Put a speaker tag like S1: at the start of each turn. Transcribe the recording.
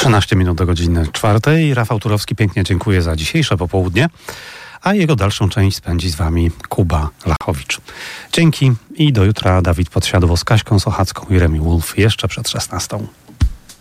S1: 13 minut do godziny 4. Rafał Turowski pięknie dziękuję za dzisiejsze popołudnie, a jego dalszą część spędzi z wami Kuba Lachowicz. Dzięki i do jutra. Dawid Podsiadło z Kaśką Sochacką i Remi Wolf jeszcze przed 16.